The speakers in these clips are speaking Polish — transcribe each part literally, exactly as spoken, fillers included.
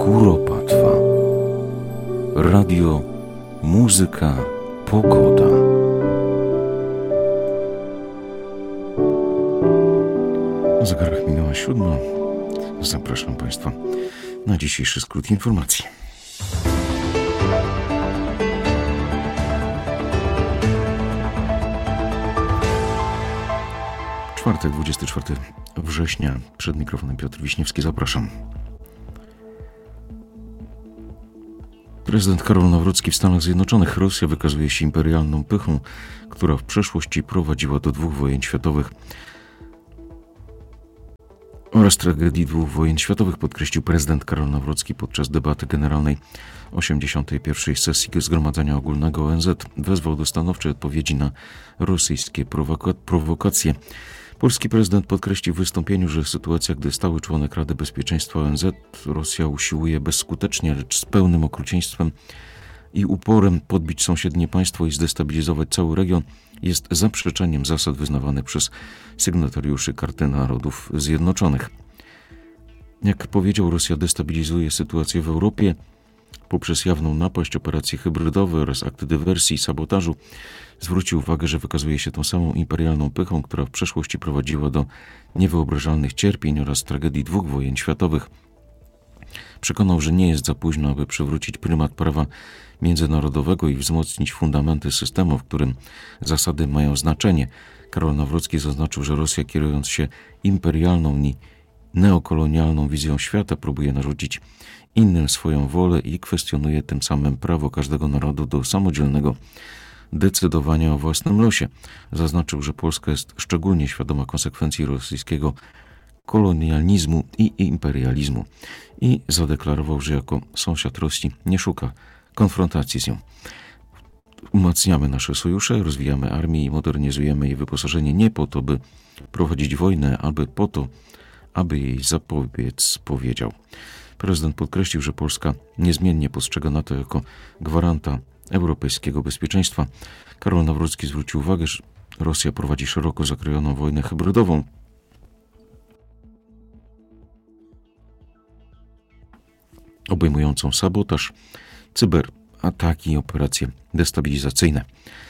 Kuropatwa. Radio, muzyka, pogoda. Na zegarach minęła siódma. Zapraszam Państwa na dzisiejszy skrót informacji. Czwartek, dwudziestego czwartego września. Przed mikrofonem Piotr Wiśniewski. Zapraszam. Prezydent Karol Nawrocki w Stanach Zjednoczonych. Rosja wykazuje się imperialną pychą, która w przeszłości prowadziła do dwóch wojen światowych oraz tragedii dwóch wojen światowych, podkreślił prezydent Karol Nawrocki podczas debaty generalnej osiemdziesiątej pierwszej sesji Zgromadzenia Ogólnego O N Z. Wezwał do stanowczej odpowiedzi na rosyjskie prowoka- prowokacje. Polski prezydent podkreślił w wystąpieniu, że sytuacja, gdy stały członek Rady Bezpieczeństwa O N Z, Rosja usiłuje bezskutecznie, lecz z pełnym okrucieństwem i uporem podbić sąsiednie państwo i zdestabilizować cały region, jest zaprzeczeniem zasad wyznawanych przez sygnatariuszy Karty Narodów Zjednoczonych. Jak powiedział, Rosja destabilizuje sytuację w Europie poprzez jawną napaść, operacje hybrydowe oraz akty dywersji i sabotażu. Zwrócił uwagę, że wykazuje się tą samą imperialną pychą, która w przeszłości prowadziła do niewyobrażalnych cierpień oraz tragedii dwóch wojen światowych. Przekonał, że nie jest za późno, aby przywrócić prymat prawa międzynarodowego i wzmocnić fundamenty systemu, w którym zasady mają znaczenie. Karol Nawrocki zaznaczył, że Rosja, kierując się imperialną i neokolonialną wizją świata, próbuje narzucić innym swoją wolę i kwestionuje tym samym prawo każdego narodu do samodzielnego decydowania o własnym losie. Zaznaczył, że Polska jest szczególnie świadoma konsekwencji rosyjskiego kolonializmu i imperializmu i zadeklarował, że jako sąsiad Rosji nie szuka konfrontacji z nią. Umacniamy nasze sojusze, rozwijamy armię i modernizujemy jej wyposażenie nie po to, by prowadzić wojnę, ale po to, aby jej zapobiec, powiedział. Prezydent podkreślił, że Polska niezmiennie postrzega NATO jako gwaranta europejskiego bezpieczeństwa. Karol Nawrocki zwrócił uwagę, że Rosja prowadzi szeroko zakrojoną wojnę hybrydową, obejmującą sabotaż, cyberataki i operacje destabilizacyjne.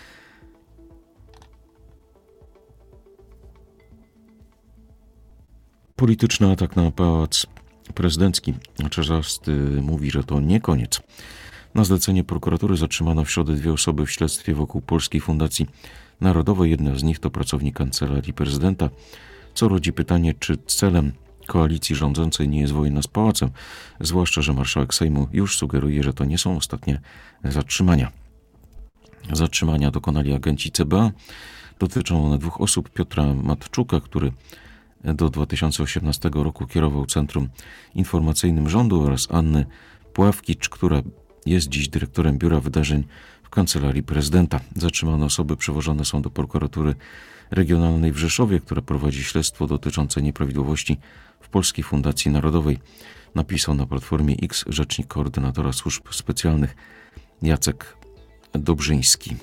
Polityczny atak na pałac prezydencki. Czarzasty mówi, że to nie koniec. Na zlecenie prokuratury zatrzymano w środę dwie osoby w śledztwie wokół Polskiej Fundacji Narodowej. Jedna z nich to pracownik Kancelarii Prezydenta, co rodzi pytanie, czy celem koalicji rządzącej nie jest wojna z pałacem, zwłaszcza że marszałek Sejmu już sugeruje, że to nie są ostatnie zatrzymania. Zatrzymania dokonali agenci C B A. Dotyczą one dwóch osób: Piotra Matczuka, który do dwa tysiące osiemnastego roku kierował Centrum Informacyjnym Rządu, oraz Anny Pławkicz, która jest dziś dyrektorem Biura Wydarzeń w Kancelarii Prezydenta. Zatrzymane osoby przewożone są do prokuratury regionalnej w Rzeszowie, która prowadzi śledztwo dotyczące nieprawidłowości w Polskiej Fundacji Narodowej, napisał na Platformie X rzecznik koordynatora służb specjalnych Jacek Dobrzyński.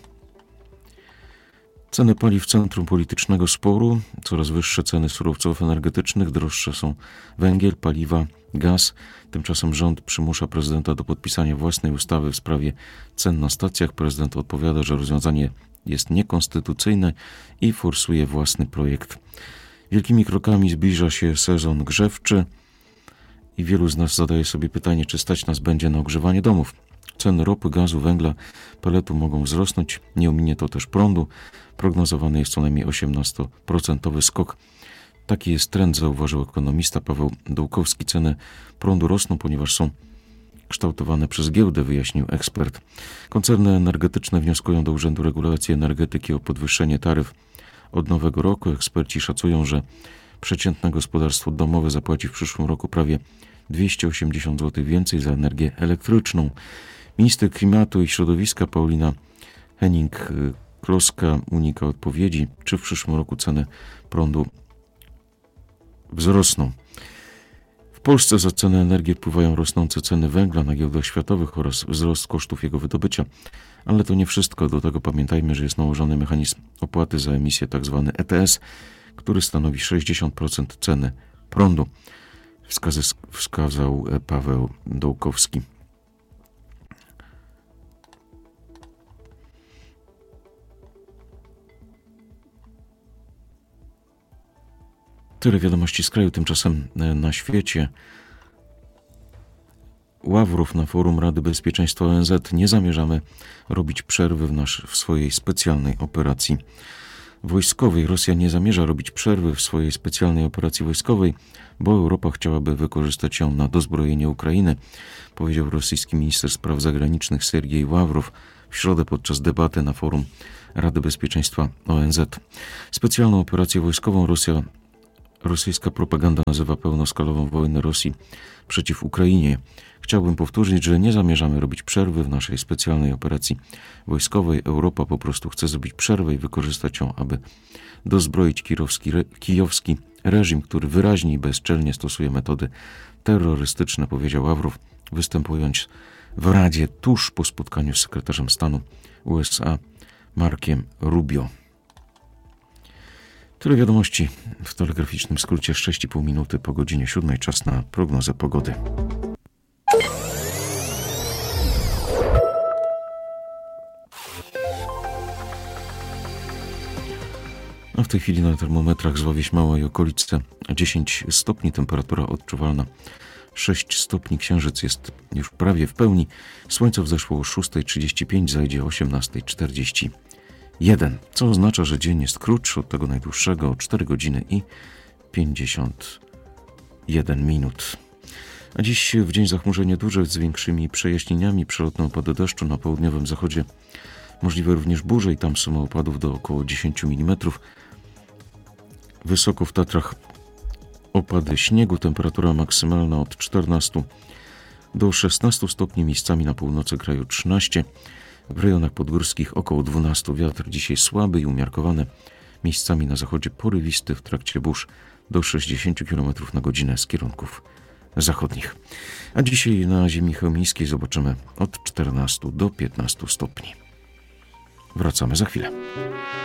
Ceny paliw w centrum politycznego sporu. Coraz wyższe ceny surowców energetycznych, droższe są węgiel, paliwa, gaz. Tymczasem rząd przymusza prezydenta do podpisania własnej ustawy w sprawie cen na stacjach. Prezydent odpowiada, że rozwiązanie jest niekonstytucyjne i forsuje własny projekt. Wielkimi krokami zbliża się sezon grzewczy i wielu z nas zadaje sobie pytanie, czy stać nas będzie na ogrzewanie domów. Ceny ropy, gazu, węgla, peletu mogą wzrosnąć. Nie ominie to też prądu. Prognozowany jest co najmniej osiemnastoprocentowy skok. Taki jest trend, zauważył ekonomista Paweł Dołkowski. Ceny prądu rosną, ponieważ są kształtowane przez giełdę, wyjaśnił ekspert. Koncerny energetyczne wnioskują do Urzędu Regulacji Energetyki o podwyższenie taryf od nowego roku. Eksperci szacują, że przeciętne gospodarstwo domowe zapłaci w przyszłym roku prawie dwieście osiemdziesiąt złotych więcej za energię elektryczną. Minister Klimatu i Środowiska Paulina Hennig-Kloska unika odpowiedzi, czy w przyszłym roku ceny prądu wzrosną. W Polsce za cenę energii wpływają rosnące ceny węgla na giełdach światowych oraz wzrost kosztów jego wydobycia. Ale to nie wszystko. Do tego pamiętajmy, że jest nałożony mechanizm opłaty za emisję, tzw. E T S, który stanowi sześćdziesiąt procent ceny prądu. wskazy, wskazał Paweł Dołkowski. Tyle wiadomości z kraju. Tymczasem na świecie Ławrów na forum Rady Bezpieczeństwa O N Z: nie zamierzamy robić przerwy w, nasz, w swojej specjalnej operacji wojskowej. Rosja nie zamierza robić przerwy w swojej specjalnej operacji wojskowej, bo Europa chciałaby wykorzystać ją na dozbrojenie Ukrainy, powiedział rosyjski minister spraw zagranicznych Sergiej Ławrow w środę podczas debaty na forum Rady Bezpieczeństwa O N Z. Specjalną operację wojskową Rosja Rosyjska propaganda nazywa pełnoskalową wojnę Rosji przeciw Ukrainie. Chciałbym powtórzyć, że nie zamierzamy robić przerwy w naszej specjalnej operacji wojskowej. Europa po prostu chce zrobić przerwę i wykorzystać ją, aby dozbroić kijowski, re, kijowski reżim, który wyraźnie i bezczelnie stosuje metody terrorystyczne, powiedział Ławrow, występując w Radzie tuż po spotkaniu z sekretarzem stanu U S A Markiem Rubio. Tyle wiadomości w telegraficznym skrócie. sześć i pół minuty po godzinie siódmej. Czas na prognozę pogody. A w tej chwili na termometrach z Wawieś Mała i okolice dziesięć stopni, temperatura odczuwalna sześć stopni, księżyc jest już prawie w pełni, słońce wzeszło o szósta trzydzieści pięć, zajdzie o osiemnasta czterdzieści jeden, co oznacza, że dzień jest krótszy od tego najdłuższego o cztery godziny i pięćdziesiąt jeden minut. A dziś w dzień zachmurzenie duże z większymi przejaśnieniami, przelotne opady deszczu na południowym zachodzie, możliwe również burze i tam suma opadów do około dziesięć milimetrów. Wysoko w Tatrach opady śniegu, temperatura maksymalna od czternastu do szesnastu stopni, miejscami na północy kraju trzynaście, w rejonach podgórskich około dwanaście. Wiatr dzisiaj słaby i umiarkowany, miejscami na zachodzie porywisty, w trakcie burz do sześćdziesiąt kilometrów na godzinę z kierunków zachodnich. A dzisiaj na ziemi chełmińskiej zobaczymy od czternastu do piętnastu stopni. Wracamy za chwilę.